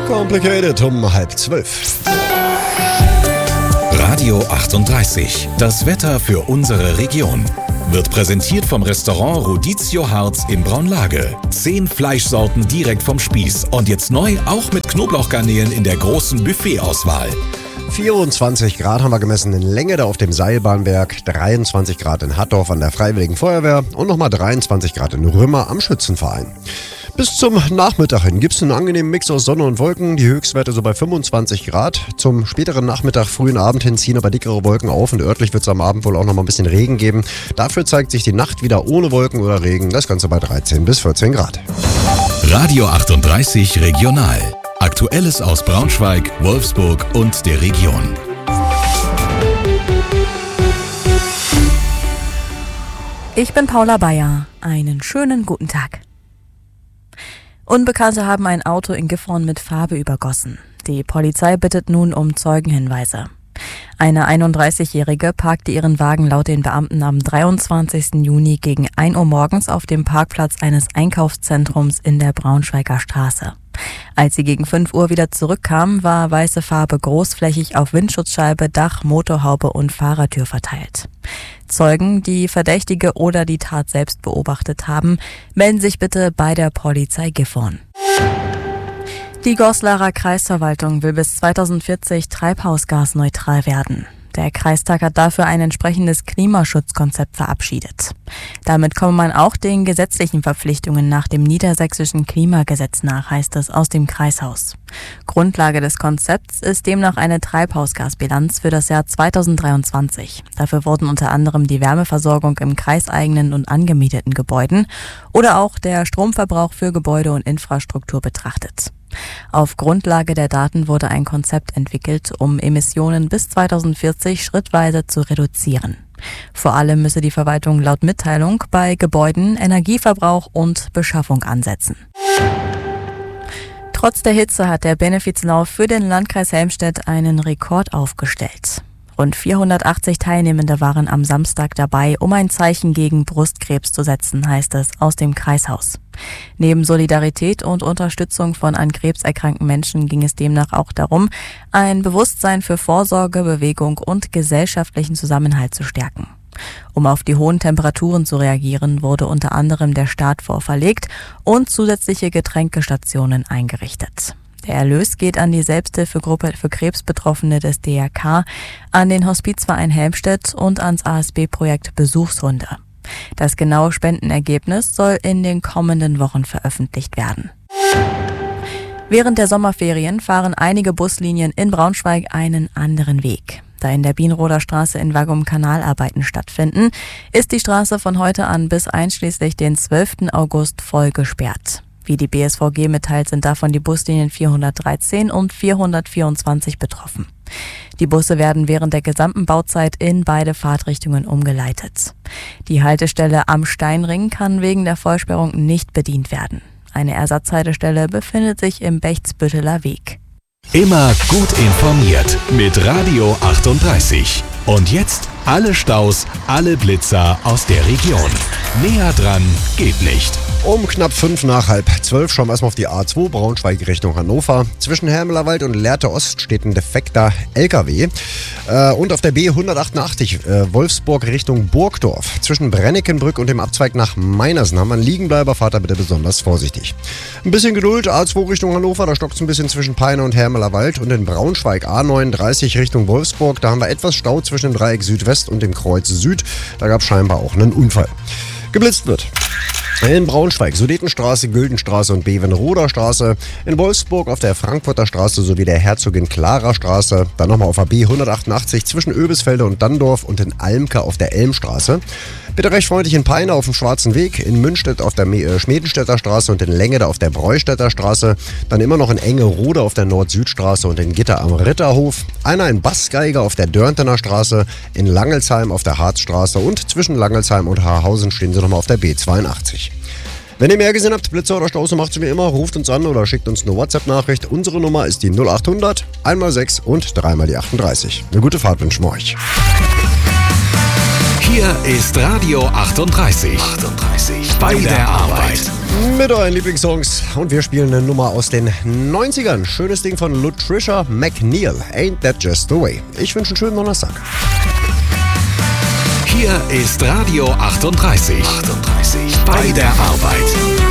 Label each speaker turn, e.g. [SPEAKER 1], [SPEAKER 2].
[SPEAKER 1] Complicated um 11:30.
[SPEAKER 2] Radio 38. Das Wetter für unsere Region. Wird präsentiert vom Restaurant Rodizio Harz in Braunlage. 10 Fleischsorten direkt vom Spieß. Und jetzt neu auch mit Knoblauchgarnelen in der großen Buffetauswahl.
[SPEAKER 1] 24 Grad haben wir gemessen in Lengede auf dem Seilbahnwerk, 23 Grad in Hattorf an der Freiwilligen Feuerwehr und nochmal 23 Grad in Römer am Schützenverein. Bis zum Nachmittag hin gibt es einen angenehmen Mix aus Sonne und Wolken, die Höchstwerte so bei 25 Grad. Zum späteren Nachmittag, frühen Abend hin ziehen aber dickere Wolken auf und örtlich wird es am Abend wohl auch noch mal ein bisschen Regen geben. Dafür zeigt sich die Nacht wieder ohne Wolken oder Regen, das Ganze bei 13 bis 14 Grad.
[SPEAKER 2] Radio 38 Regional. Aktuelles aus Braunschweig, Wolfsburg und der Region.
[SPEAKER 3] Ich bin Paula Bayer. Einen schönen guten Tag. Unbekannte haben ein Auto in Gifhorn mit Farbe übergossen. Die Polizei bittet nun um Zeugenhinweise. Eine 31-Jährige parkte ihren Wagen laut den Beamten am 23. Juni gegen 1 Uhr morgens auf dem Parkplatz eines Einkaufszentrums in der Braunschweiger Straße. Als sie gegen 5 Uhr wieder zurückkam, war weiße Farbe großflächig auf Windschutzscheibe, Dach, Motorhaube und Fahrertür verteilt. Zeugen, die Verdächtige oder die Tat selbst beobachtet haben, melden sich bitte bei der Polizei Gifhorn. Die Goslarer Kreisverwaltung will bis 2040 treibhausgasneutral werden. Der Kreistag hat dafür ein entsprechendes Klimaschutzkonzept verabschiedet. Damit komme man auch den gesetzlichen Verpflichtungen nach dem Niedersächsischen Klimagesetz nach, heißt es aus dem Kreishaus. Grundlage des Konzepts ist demnach eine Treibhausgasbilanz für das Jahr 2023. Dafür wurden unter anderem die Wärmeversorgung im kreiseigenen und angemieteten Gebäuden oder auch der Stromverbrauch für Gebäude und Infrastruktur betrachtet. Auf Grundlage der Daten wurde ein Konzept entwickelt, um Emissionen bis 2040 schrittweise zu reduzieren. Vor allem müsse die Verwaltung laut Mitteilung bei Gebäuden, Energieverbrauch und Beschaffung ansetzen. Trotz der Hitze hat der Benefislauf für den Landkreis Helmstedt einen Rekord aufgestellt. Rund 480 Teilnehmende waren am Samstag dabei, um ein Zeichen gegen Brustkrebs zu setzen, heißt es aus dem Kreishaus. Neben Solidarität und Unterstützung von an Krebs erkrankten Menschen ging es demnach auch darum, ein Bewusstsein für Vorsorge, Bewegung und gesellschaftlichen Zusammenhalt zu stärken. Um auf die hohen Temperaturen zu reagieren, wurde unter anderem der Starttor verlegt und zusätzliche Getränkestationen eingerichtet. Der Erlös geht an die Selbsthilfegruppe für Krebsbetroffene des DRK, an den Hospizverein Helmstedt und ans ASB-Projekt Besuchshunde. Das genaue Spendenergebnis soll in den kommenden Wochen veröffentlicht werden. Während der Sommerferien fahren einige Buslinien in Braunschweig einen anderen Weg. Da in der Bienroder Straße in Waggum Kanalarbeiten stattfinden, ist die Straße von heute an bis einschließlich den 12. August voll gesperrt. Wie die BSVG mitteilt, sind davon die Buslinien 413 und 424 betroffen. Die Busse werden während der gesamten Bauzeit in beide Fahrtrichtungen umgeleitet. Die Haltestelle am Steinring kann wegen der Vollsperrung nicht bedient werden. Eine Ersatzhaltestelle befindet sich im Bechtsbütteler Weg.
[SPEAKER 2] Immer gut informiert mit Radio 38. Und jetzt alle Staus, alle Blitzer aus der Region. Näher dran geht nicht.
[SPEAKER 1] Um knapp 5 nach 11:30 schauen wir erstmal auf die A2 Braunschweig Richtung Hannover. Zwischen Hermelerwald und Lehrte Ost steht ein defekter LKW. Und auf der B188 Wolfsburg Richtung Burgdorf. Zwischen Brennikenbrück und dem Abzweig nach Meinersen haben wir einen Liegenbleiber. Fahrt da bitte besonders vorsichtig. Ein bisschen Geduld, A2 Richtung Hannover, da stockt es ein bisschen zwischen Peine und Hermelerwald. Und in Braunschweig A39 Richtung Wolfsburg, da haben wir etwas Stau zwischen dem Dreieck Südwest und dem Kreuz Süd. Da gab es scheinbar auch einen Unfall. Geblitzt wird in Braunschweig, Sudetenstraße, Güldenstraße und Bevenroder Straße, in Wolfsburg auf der Frankfurter Straße sowie der Herzogin Clara Straße, dann nochmal auf der B188 zwischen Oebisfelde und Danndorf und in Almke auf der Elmstraße. Bitte recht freundlich in Peine auf dem Schwarzen Weg, in Münstedt auf der Schmedenstädter Straße und in Lengede auf der Breustädter Straße, dann immer noch in Engerode auf der Nord-Süd-Straße und in Gitter am Ritterhof, einer in Bassgeige auf der Dörntener Straße, in Langelsheim auf der Harzstraße und zwischen Langelsheim und Haarhausen stehen sie nochmal auf der B82. Wenn ihr mehr gesehen habt, Blitzer oder Stau, so macht's wie immer, ruft uns an oder schickt uns eine WhatsApp-Nachricht. Unsere Nummer ist die 0800 1x6 und 3x die 38. Eine gute Fahrt wünschen wir euch.
[SPEAKER 2] Hier ist Radio 38. Bei der Arbeit.
[SPEAKER 1] Mit euren Lieblingssongs. Und wir spielen eine Nummer aus den 90ern. Schönes Ding von Latricia McNeil. Ain't That Just the Way. Ich wünsche einen schönen Donnerstag.
[SPEAKER 2] Hier ist Radio 38. Bei der Arbeit.